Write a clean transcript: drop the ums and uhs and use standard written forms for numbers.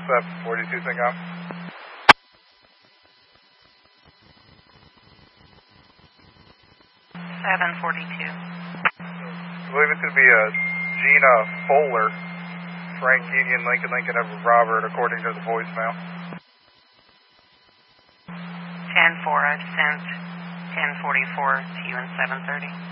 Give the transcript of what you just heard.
742 Syncom. 742. I believe it's going to be Gina Fowler, Frank Union, Lincoln, Edward Robert, according to the voicemail. 10-4, I've sent 1044 to you in 730.